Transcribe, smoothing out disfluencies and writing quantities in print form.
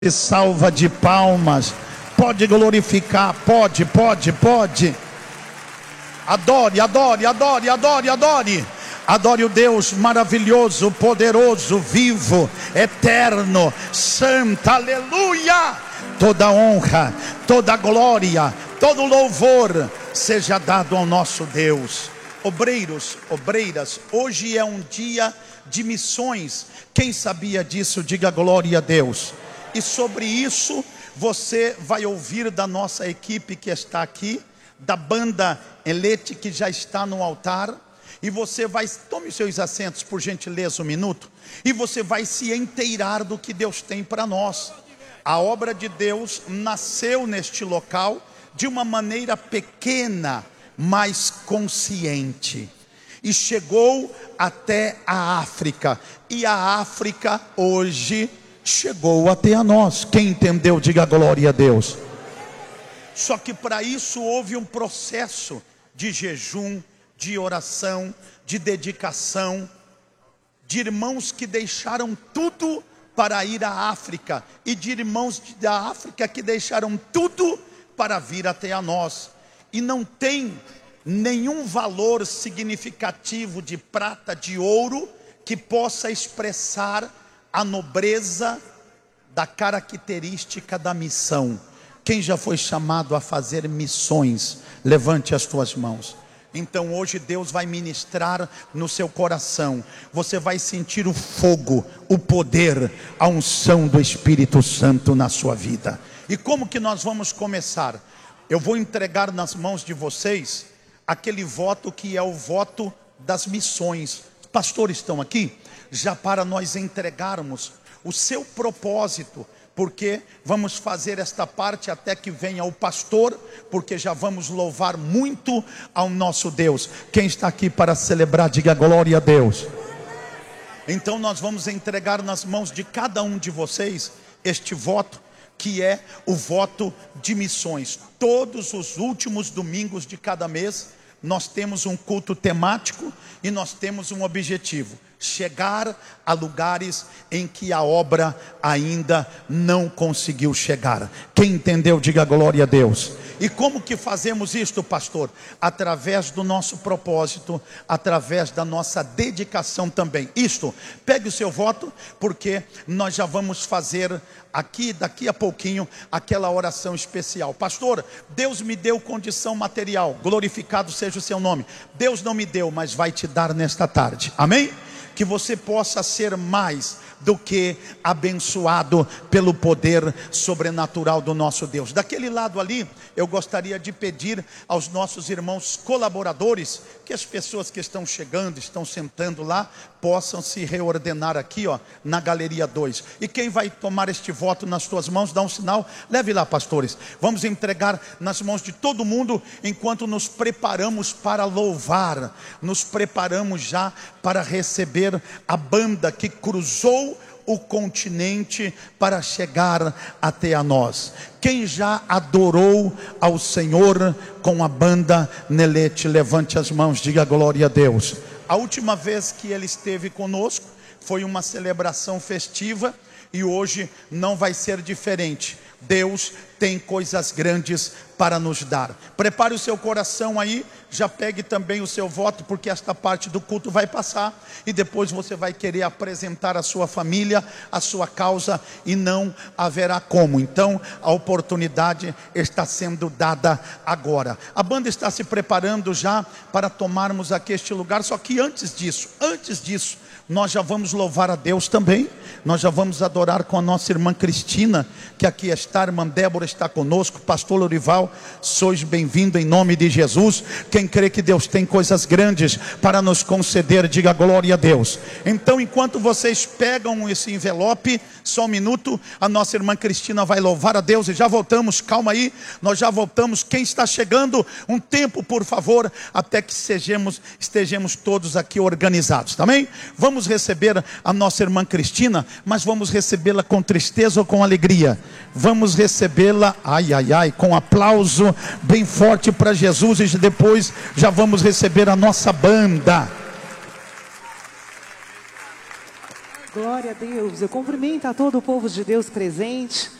Salva de palmas, pode glorificar, pode. Adore, adore, adore, adore, adore. Adore o Deus maravilhoso, poderoso, vivo, eterno, santo, aleluia. Toda honra, toda glória, todo louvor seja dado ao nosso Deus. Obreiros, obreiras, hoje é um dia de missões. Quem sabia disso, diga glória a Deus. E sobre isso você vai ouvir da nossa equipe que está aqui, da banda Elete que já está no altar. E você vai, tome seus assentos por gentileza um minuto. E você vai se inteirar do que Deus tem para nós. A obra de Deus nasceu neste local de uma maneira pequena, mas consciente. E chegou até a África. E a África hoje chegou até a nós. Quem entendeu, diga glória a Deus. Só que para isso houve um processo de jejum, de oração, de dedicação, de irmãos que deixaram tudo para ir à África, e de irmãos da África que deixaram tudo para vir até a nós. E não tem nenhum valor significativo de prata, de ouro, que possa expressar a nobreza da característica da missão. Quem já foi chamado a fazer missões, levante as tuas mãos. Então hoje Deus vai ministrar no seu coração. Você vai sentir o fogo, o poder, a unção do Espírito Santo na sua vida. E como que nós vamos começar? Eu vou entregar nas mãos de vocês aquele voto que é o voto das missões. Os pastores estão aqui já para nós entregarmos o seu propósito, porque vamos fazer esta parte até que venha o pastor, porque já vamos louvar muito ao nosso Deus. Quem está aqui para celebrar, diga glória a Deus. Então nós vamos entregar nas mãos de cada um de vocês este voto, que é o voto de missões. Todos os últimos domingos de cada mês nós temos um culto temático e nós temos um objetivo: chegar a lugares em que a obra ainda não conseguiu chegar. Quem entendeu, diga glória a Deus. E como que fazemos isto, pastor? Através do nosso propósito, através da nossa dedicação também. Isto, pegue o seu voto, porque nós já vamos fazer aqui, daqui a pouquinho, aquela oração especial. Pastor, Deus me deu condição material, glorificado seja o seu nome. Deus não me deu, mas vai te dar nesta tarde, amém? Que você possa ser mais do que abençoado pelo poder sobrenatural do nosso Deus. Daquele lado ali, eu gostaria de pedir aos nossos irmãos colaboradores, que as pessoas que estão chegando, estão sentando lá, possam se reordenar aqui, ó, na galeria 2. E quem vai tomar este voto nas suas mãos, dá um sinal, leve lá, pastores. Vamos entregar nas mãos de todo mundo, enquanto nos preparamos para louvar, nos preparamos já para receber a banda que cruzou o continente para chegar até a nós. Quem já adorou ao Senhor com a banda Nelete, levante as mãos, diga glória a Deus. A última vez que ele esteve conosco foi uma celebração festiva, e hoje não vai ser diferente. Deus tem coisas grandes para nos dar. Prepare o seu coração aí, já pegue também o seu voto, porque esta parte do culto vai passar, e depois você vai querer apresentar a sua família, a sua causa, e não haverá como. Então a oportunidade está sendo dada agora. A banda está se preparando já para tomarmos aqui este lugar, só que antes disso, nós já vamos louvar a Deus também. Nós já vamos adorar com a nossa irmã Cristina, que aqui está. A irmã Débora está conosco. Pastor Lorival, sois bem-vindo em nome de Jesus. Quem crê que Deus tem coisas grandes para nos conceder, diga glória a Deus. Então, enquanto vocês pegam esse envelope, só um minuto, a nossa irmã Cristina vai louvar a Deus, e já voltamos. Calma aí, nós já voltamos. Quem está chegando, um tempo por favor, até que estejamos todos aqui organizados, também? Vamos receber a nossa irmã Cristina, mas vamos recebê-la com tristeza ou com alegria? Vamos recebê-la, com aplauso bem forte para Jesus, e depois já vamos receber a nossa banda. Glória a Deus. Eu cumprimento a todo o povo de Deus presente.